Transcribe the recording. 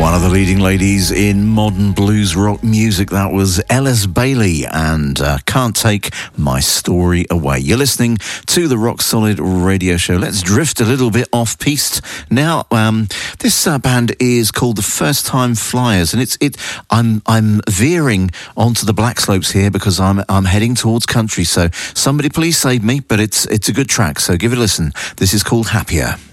One of the leading ladies in modern blues rock music, that was Ellis Bailey, and Can't Take My Story Away. You're listening to the Rock Solid Radio Show. Let's drift a little bit off-piste now. This band is called the First Time Flyers, and I'm veering onto the Black Slopes here because I'm heading towards country. So somebody please save me, but it's a good track. So give it a listen. This is called Happier.